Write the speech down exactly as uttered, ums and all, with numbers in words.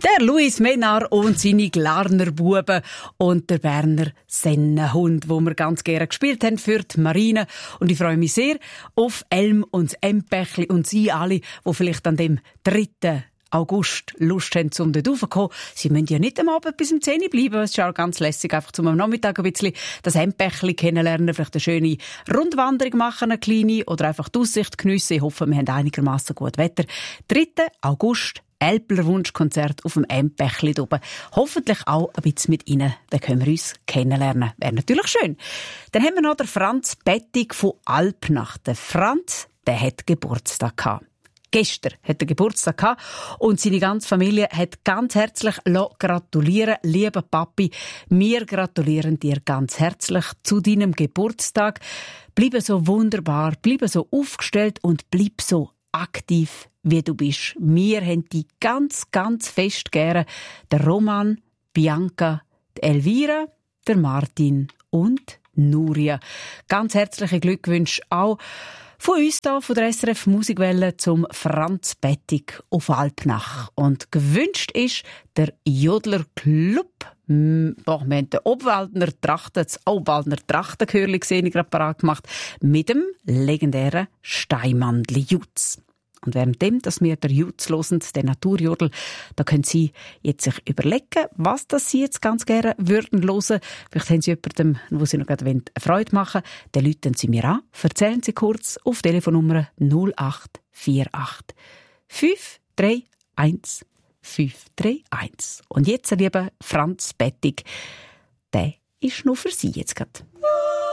Der Luis Menar und seine Glarner Buben und der Berner Sennenhund, wo wir ganz gerne gespielt haben für die Marine. Und ich freue mich sehr auf Elm und das Empechli und Sie alle, die vielleicht an dem dritten August Lust haben, um dort raufzukommen. Sie müssen ja nicht am Abend bis um zehn Uhr bleiben. Es ist ja auch ganz lässig, einfach zum am Nachmittag ein bisschen das Empechli kennenlernen, vielleicht eine schöne Rundwanderung machen, eine kleine, oder einfach die Aussicht geniessen. Ich hoffe, wir haben einigermaßen gut Wetter. dritten August, Älpler Wunschkonzert auf dem Empechli oben. Hoffentlich auch ein bisschen mit Ihnen. Dann können wir uns kennenlernen. Wäre natürlich schön. Dann haben wir noch den Franz Bettig von Alpnach. Der Franz, der hat Geburtstag gehabt. Gestern hat er Geburtstag gehabt und seine ganze Familie hat ganz herzlich gratulieren. Lieber Papi, wir gratulieren dir ganz herzlich zu deinem Geburtstag. Bleib so wunderbar, bleib so aufgestellt und bleib so aktiv, wie du bist. Wir haben dich ganz, ganz fest gerne. Der Roman, Bianca, die Elvira, der Martin und Nuria. Ganz herzliche Glückwünsche auch von uns hier, von der S R F Musikwelle, zum Franz Bettig auf Alpnach. Und gewünscht ist der Jodler Club. Hm, oh, wir haben den Obwaldner Trachten, das Obwaldner Trachtenchörli gesehen, ich gerade parat gemacht, mit dem legendären Steinmandli Jutz. Und währenddem, dass wir der Jutz hören, den Naturjodel, da können Sie jetzt sich überlegen, was das Sie jetzt ganz gerne würden hören. Vielleicht haben Sie jemandem, wo Sie noch gerade eine Freude machen wollen, dann rufen Sie mir an, erzählen Sie kurz auf Telefonnummer null acht vier acht fünf drei eins fünf drei eins. Und jetzt, lieber Franz Bettig, der ist nur für Sie jetzt gerade.